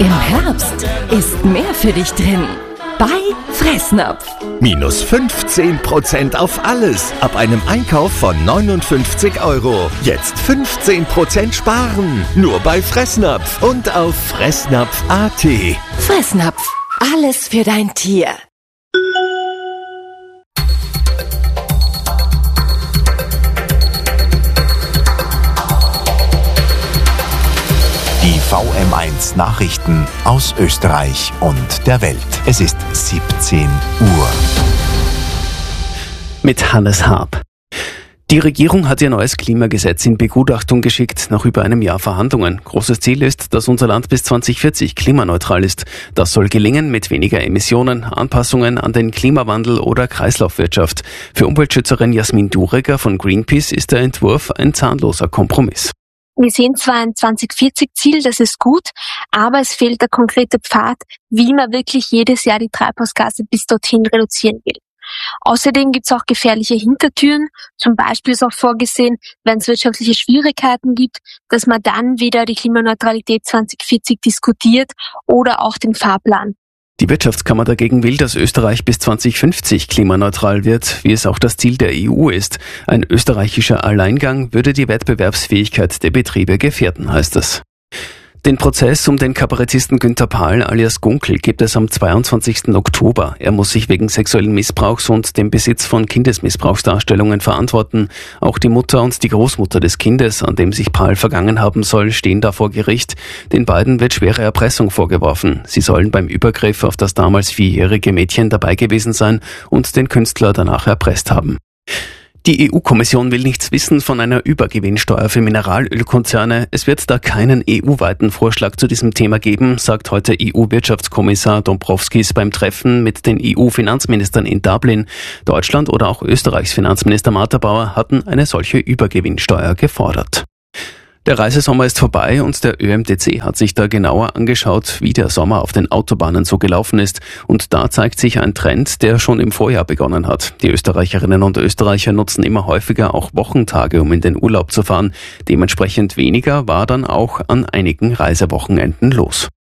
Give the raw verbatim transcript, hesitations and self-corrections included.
Im Herbst ist mehr für dich drin. Bei Fressnapf. Minus fünfzehn Prozent auf alles. Ab einem Einkauf von neunundfünfzig Euro. Jetzt fünfzehn Prozent sparen. Nur bei Fressnapf und auf fressnapf punkt a t. Fressnapf. Alles für dein Tier. Die V M eins Nachrichten aus Österreich und der Welt. Es ist siebzehn Uhr. Mit Hannes Haab. Die Regierung hat ihr neues Klimagesetz in Begutachtung geschickt, nach über einem Jahr Verhandlungen. Großes Ziel ist, dass unser Land bis zwanzig vierzig klimaneutral ist. Das soll gelingen mit weniger Emissionen, Anpassungen an den Klimawandel oder Kreislaufwirtschaft. Für Umweltschützerin Jasmin Dureger von Greenpeace ist der Entwurf ein zahnloser Kompromiss. Wir sehen zwar ein zwanzig vierzig Ziel, das ist gut, aber es fehlt der konkrete Pfad, wie man wirklich jedes Jahr die Treibhausgase bis dorthin reduzieren will. Außerdem gibt es auch gefährliche Hintertüren. Zum Beispiel ist auch vorgesehen, wenn es wirtschaftliche Schwierigkeiten gibt, dass man dann wieder die Klimaneutralität zwanzig vierzig diskutiert oder auch den Fahrplan. Die Wirtschaftskammer dagegen will, dass Österreich bis zwanzig fünfzig klimaneutral wird, wie es auch das Ziel der E U ist. Ein österreichischer Alleingang würde die Wettbewerbsfähigkeit der Betriebe gefährden, heißt es. Den Prozess um den Kabarettisten Günther Pahl alias Gunkel gibt es am zweiundzwanzigsten Oktober. Er muss sich wegen sexuellen Missbrauchs und dem Besitz von Kindesmissbrauchsdarstellungen verantworten. Auch die Mutter und die Großmutter des Kindes, an dem sich Pahl vergangen haben soll, stehen da vor Gericht. Den beiden wird schwere Erpressung vorgeworfen. Sie sollen beim Übergriff auf das damals vierjährige Mädchen dabei gewesen sein und den Künstler danach erpresst haben. Die E U-Kommission will nichts wissen von einer Übergewinnsteuer für Mineralölkonzerne. Es wird da keinen E U-weiten Vorschlag zu diesem Thema geben, sagt heute E U-Wirtschaftskommissar Dombrovskis beim Treffen mit den E U-Finanzministern in Dublin. Deutschland oder auch Österreichs Finanzminister Matterbauer hatten eine solche Übergewinnsteuer gefordert. Der Reisesommer ist vorbei und der Ö M T C hat sich da genauer angeschaut, wie der Sommer auf den Autobahnen so gelaufen ist. Und da zeigt sich ein Trend, der schon im Vorjahr begonnen hat. Die Österreicherinnen und Österreicher nutzen immer häufiger auch Wochentage, um in den Urlaub zu fahren. Dementsprechend weniger war dann auch an einigen Reisewochenenden los.